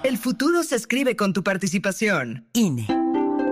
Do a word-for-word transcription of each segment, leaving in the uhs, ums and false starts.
El futuro se escribe con tu participación. I N E.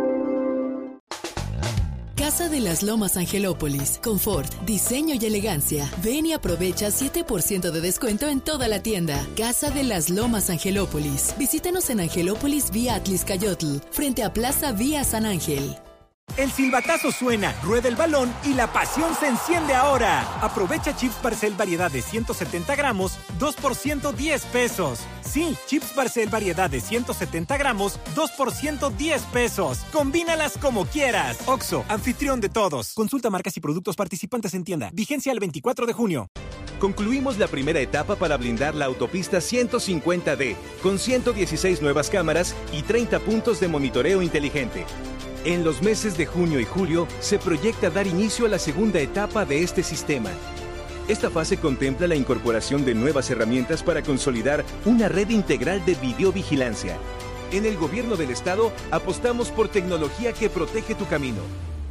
Casa de las Lomas Angelópolis. Confort, diseño y elegancia. Ven y aprovecha siete por ciento de descuento en toda la tienda. Casa de las Lomas Angelópolis. Visítanos en Angelópolis vía Atliscayotl, frente a Plaza Vía San Ángel. El silbatazo suena, rueda el balón y la pasión se enciende ahora. Aprovecha chips Barcel variedad de ciento setenta gramos, dos por ciento diez pesos. Sí, chips Barcel variedad de ciento setenta gramos, dos por ciento diez pesos. Combínalas como quieras. Oxxo, anfitrión de todos. Consulta marcas y productos participantes en tienda. Vigencia el veinticuatro de junio. Concluimos la primera etapa para blindar la autopista ciento cincuenta D, con ciento dieciséis nuevas cámaras y treinta puntos de monitoreo inteligente. En los meses de junio y julio se proyecta dar inicio a la segunda etapa de este sistema. Esta fase contempla la incorporación de nuevas herramientas para consolidar una red integral de videovigilancia. En el Gobierno del Estado apostamos por tecnología que protege tu camino.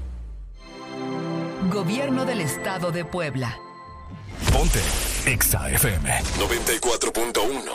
Gobierno del Estado de Puebla. Ponte Exa F M noventa y cuatro punto uno.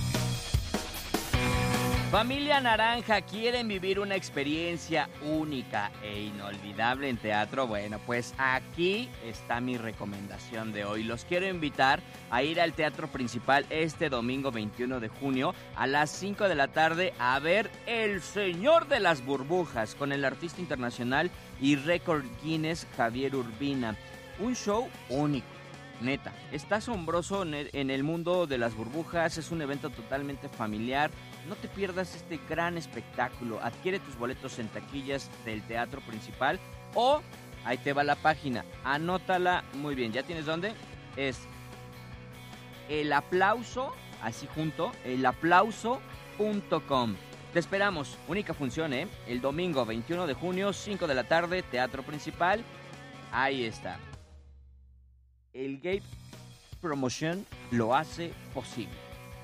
Familia Naranja, ¿quieren vivir una experiencia única e inolvidable en teatro? Bueno, pues aquí está mi recomendación de hoy. Los quiero invitar a ir al Teatro Principal este domingo veintiuno de junio a las cinco de la tarde a ver El Señor de las Burbujas con el artista internacional y récord Guinness Javier Urbina. Un show único. Neta, está asombroso en el mundo de las burbujas, es un evento totalmente familiar. No te pierdas este gran espectáculo. Adquiere tus boletos en taquillas del Teatro Principal o, ahí te va la página, anótala muy bien. ¿Ya tienes dónde? Es el aplauso, así junto, el aplauso punto com. Te esperamos, única función, ¿eh? El domingo veintiuno de junio, cinco de la tarde, Teatro Principal. Ahí está. El Gate Promotion lo hace posible.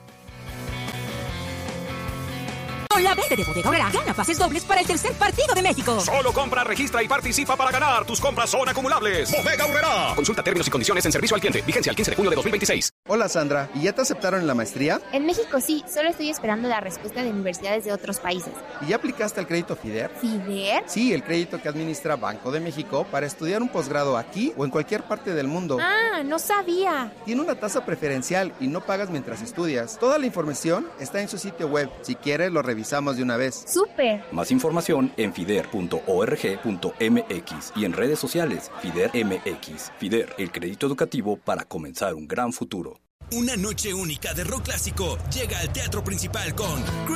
Con la venta de Bodega Aurrerá, gana pases dobles para el tercer partido de México. Solo compra, registra y participa para ganar. Tus compras son acumulables. Bodega Aurrerá. Consulta términos y condiciones en servicio al cliente. Vigencia el quince de junio de dos mil veintiséis. Hola Sandra, ¿y ya te aceptaron en la maestría? En México sí, solo estoy esperando la respuesta de universidades de otros países. ¿Y ya aplicaste al crédito FIDER? ¿FIDER? Sí, el crédito que administra Banco de México para estudiar un posgrado aquí o en cualquier parte del mundo. Ah, no sabía. Tiene una tasa preferencial y no pagas mientras estudias. Toda la información está en su sitio web. Si quieres, lo revisamos de una vez. ¡Súper! Más información en fider punto org punto mx y en redes sociales FIDER M X. FIDER, el crédito educativo para comenzar un gran futuro. Una noche única de rock clásico llega al Teatro Principal con